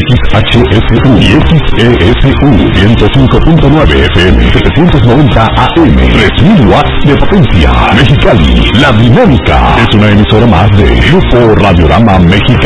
XHSU y XESU 105.9 FM 790 AM 3000 watts de potencia. Mexicali, La Dinámica es una emisora más de Grupo Radiorama Mexicali.